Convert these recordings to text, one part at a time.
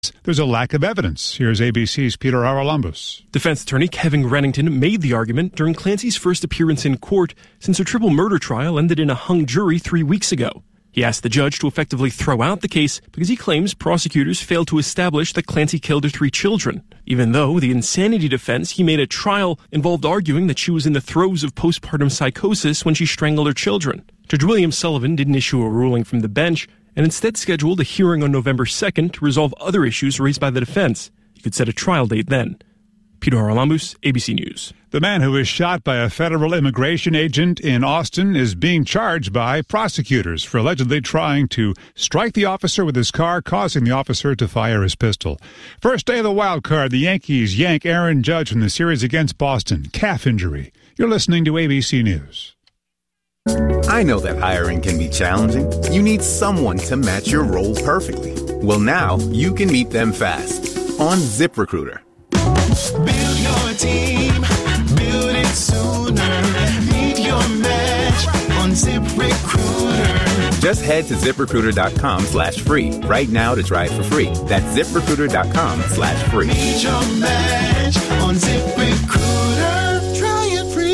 there's a lack of evidence. Here's ABC's Peter Haralambous. Defense attorney Kevin Rennington made the argument during Clancy's first appearance in court since a triple murder trial ended in a hung jury 3 weeks ago. He asked the judge to effectively throw out the case because he claims prosecutors failed to establish that Clancy killed her 3 children, even though the insanity defense he made at trial involved arguing that she was in the throes of postpartum psychosis when she strangled her children. Judge William Sullivan didn't issue a ruling from the bench and instead scheduled a hearing on November 2nd to resolve other issues raised by the defense. He could set a trial date then. Peter Haralambous, ABC News. The man who was shot by a federal immigration agent in Austin is being charged by prosecutors for allegedly trying to strike the officer with his car, causing the officer to fire his pistol. First day of the wild card, the Yankees yank Aaron Judge from the series against Boston. Calf injury. You're listening to ABC News. I know that hiring can be challenging. You need someone to match your role perfectly. Well, now you can meet them fast on ZipRecruiter. Build your team, build it sooner. Meet your match on ZipRecruiter. Just head to ZipRecruiter.com/free right now to try it for free. That's ZipRecruiter.com/free. Meet your match on ZipRecruiter. Try it free.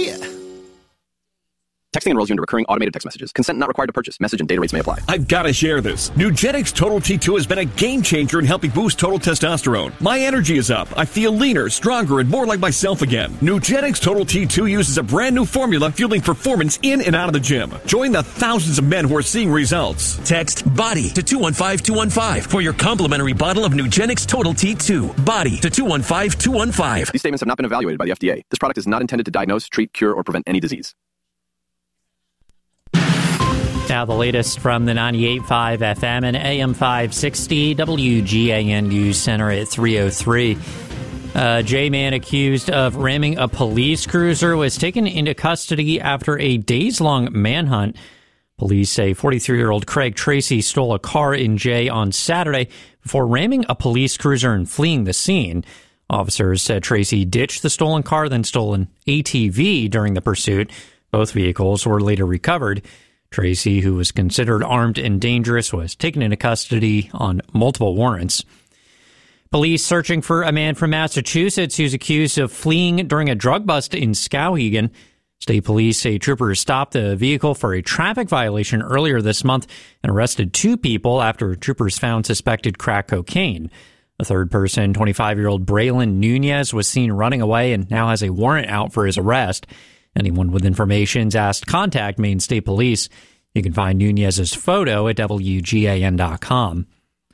Texting enrolls you into recurring automated text messages. Consent not required to purchase. Message and data rates may apply. I've got to share this. Nugenix Total T2 has been a game changer in helping boost total testosterone. My energy is up. I feel leaner, stronger, and more like myself again. Nugenix Total T2 uses a brand new formula fueling performance in and out of the gym. Join the thousands of men who are seeing results. Text BODY to 215-215 for your complimentary bottle of Nugenix Total T2. BODY to 215-215. These statements have not been evaluated by the FDA. This product is not intended to diagnose, treat, cure, or prevent any disease. Now the latest from the 98.5 FM and AM 560 WGAN News Center at 3:03. A J-man accused of ramming a police cruiser was taken into custody after a days-long manhunt. Police say 43-year-old Craig Tracy stole a car in J on Saturday before ramming a police cruiser and fleeing the scene. Officers said Tracy ditched the stolen car, then stole an ATV during the pursuit. Both vehicles were later recovered. Tracy, who was considered armed and dangerous, was taken into custody on multiple warrants. Police searching for a man from Massachusetts who's accused of fleeing during a drug bust in Skowhegan. State police say troopers stopped the vehicle for a traffic violation earlier this month and arrested 2 people after troopers found suspected crack cocaine. The third person, 25-year-old Braylon Nunez, was seen running away and now has a warrant out for his arrest. Anyone with information is asked to contact Maine State Police. You can find Nunez's photo at WGAN.com.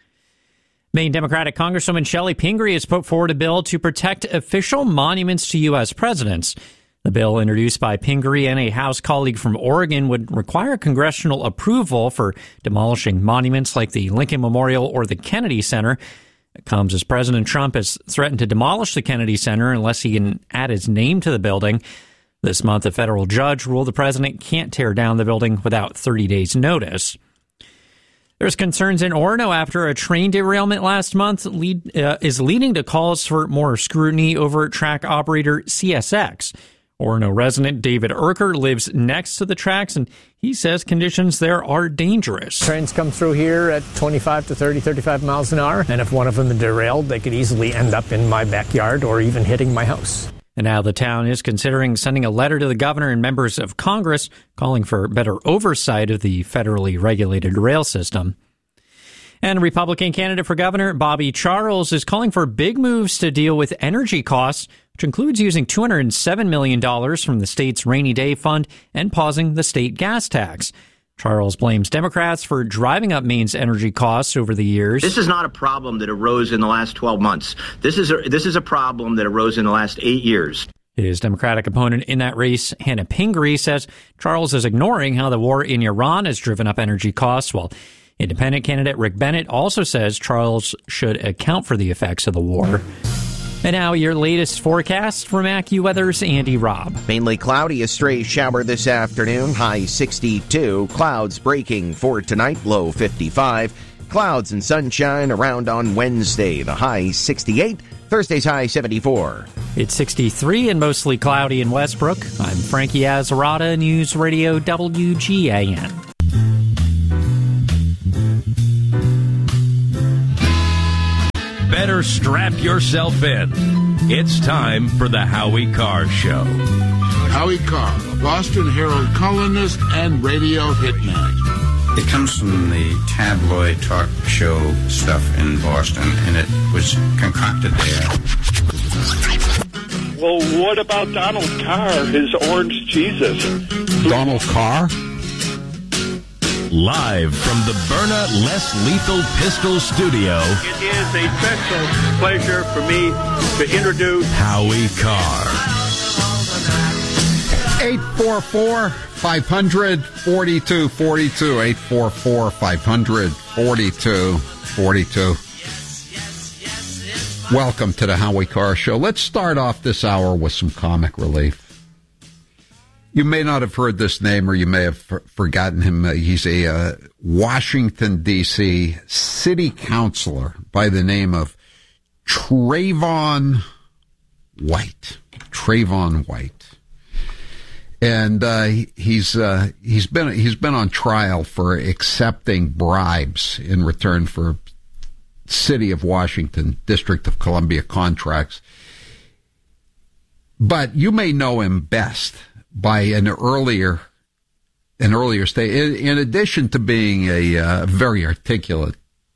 Maine Democratic Congresswoman Shelley Pingree has put forward a bill to protect official monuments to U.S. presidents. The bill, introduced by Pingree and a House colleague from Oregon, would require congressional approval for demolishing monuments like the Lincoln Memorial or the Kennedy Center. It comes as President Trump has threatened to demolish the Kennedy Center unless he can add his name to the building. This month, a federal judge ruled the president can't tear down the building without 30 days' notice. There's concerns in Orono after a train derailment last month is leading to calls for more scrutiny over track operator CSX. Orono resident David Urker lives next to the tracks, and he says conditions there are dangerous. Trains come through here at 25 to 30, 35 miles an hour, and if one of them derailed, they could easily end up in my backyard or even hitting my house. And now the town is considering sending a letter to the governor and members of Congress calling for better oversight of the federally regulated rail system. And Republican candidate for governor Bobby Charles is calling for big moves to deal with energy costs, which includes using $207 million from the state's rainy day fund and pausing the state gas tax. Charles blames Democrats for driving up Maine's energy costs over the years. This is not a problem that arose in the last 12 months. This is a problem that arose in the last 8 years. His Democratic opponent in that race, Hannah Pingree, says Charles is ignoring how the war in Iran has driven up energy costs, while independent candidate Rick Bennett also says Charles should account for the effects of the war. And now your latest forecast from AccuWeather's Andy Robb. Mainly cloudy, a stray shower this afternoon, high 62. Clouds breaking for tonight, low 55. Clouds and sunshine around on Wednesday, the high 68. Thursday's high 74. It's 63 and mostly cloudy in Westbrook. I'm Frankie Azarata, News Radio WGAN. better strap yourself in. It's time for the Howie Carr Show. Howie Carr, Boston Herald columnist and radio hitman. It comes from the tabloid talk show stuff in Boston, and it was concocted there. Well, what about Donald Carr, his orange Jesus? Donald Carr? Live from the Byrna Less Lethal Pistol Studio. It is a special pleasure for me to introduce Howie Carr. 844-500-4242. 844-500-4242. Welcome to the Howie Carr Show. Let's start off this hour with some comic relief. You may not have heard this name, or you may have forgotten him. He's a Washington, D.C. city councilor by the name of Trayvon White. Trayvon White. And he's been on trial for accepting bribes in return for City of Washington, District of Columbia contracts. But you may know him best by an earlier stage. In addition to being a very articulate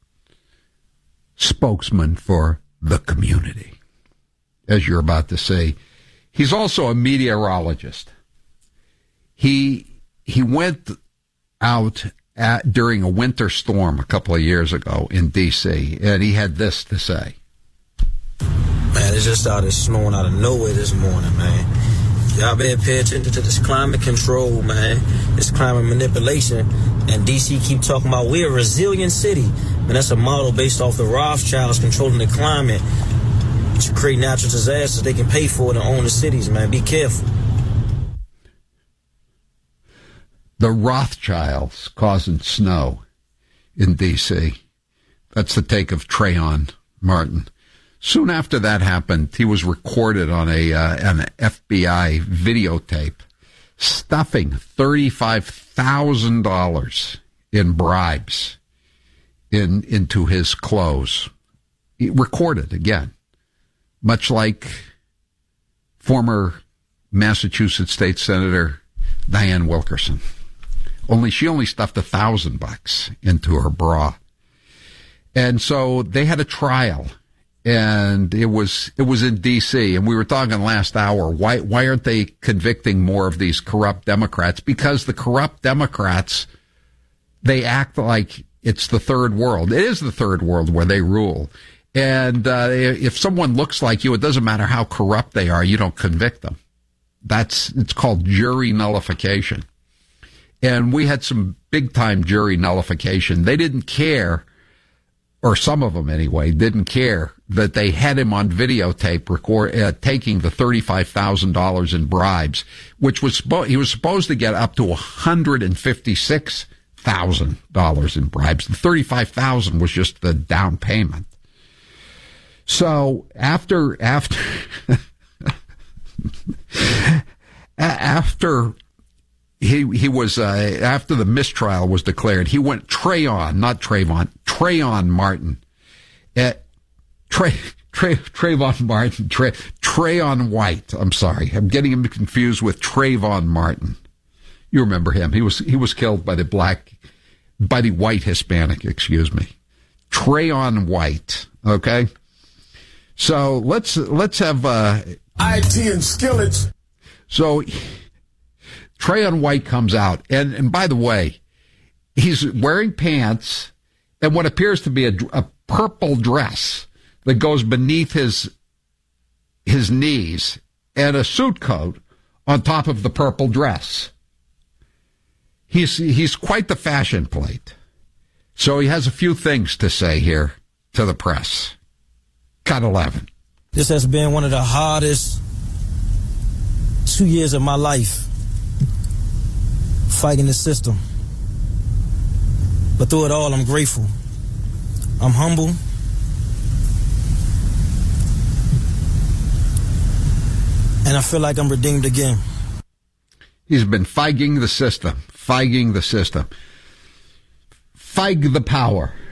spokesman for the community, as you're about to say, he's also a meteorologist. He went out during a winter storm a couple of years ago in D.C., and he had this to say. Man, it just started snowing out of nowhere this morning, man. Y'all better pay attention to this climate control, man. This climate manipulation. And D.C. keep talking about we're a resilient city. And that's a model based off the Rothschilds controlling the climate to create natural disasters they can pay for it and own the cities, man. Be careful. The Rothschilds causing snow in D.C. That's the take of Trayvon Martin. Soon after that happened, he was recorded on an FBI videotape stuffing $35,000 in bribes into his clothes. He recorded again, much like former Massachusetts State Senator Diane Wilkerson. She only stuffed $1,000 into her bra. And so they had a trial, and it was in D.C., and we were talking last hour, why aren't they convicting more of these corrupt Democrats? Because the corrupt Democrats, they act like it's the third world. It is the third world where they rule. And if someone looks like you, it doesn't matter how corrupt they are, you don't convict them. It's called jury nullification. And we had some big-time jury nullification. They didn't care, or some of them anyway, didn't care that they had him on videotape taking the $35,000 in bribes, which was he was supposed to get up to $156,000 in bribes. The $35,000 was just the down payment. So after he was after the mistrial was declared, he went Trayvon Martin. Trayvon White. I'm sorry. I'm getting him confused with Trayvon Martin. You remember him. He was killed by the white Hispanic, excuse me. Trayvon White. Okay. So let's have IT and skillets. So Trayvon White comes out, and by the way, he's wearing pants and what appears to be a purple dress that goes beneath his knees, and a suit coat on top of the purple dress. He's quite the fashion plate. So he has a few things to say here to the press. Cut 11. This has been one of the hardest 2 years of my life, fighting the system. But through it all, I'm grateful. I'm humble. And I feel like I'm redeemed again. He's been fighting the system. Fighting the system. Fight the power.